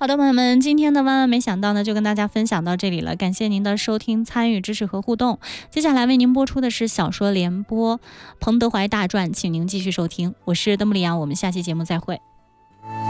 好的，朋友们，今天的万万没想到呢，就跟大家分享到这里了，感谢您的收听、参与、支持和互动。接下来为您播出的是小说联播《彭德怀大传》，请您继续收听。我是邓布利亚，我们下期节目再会。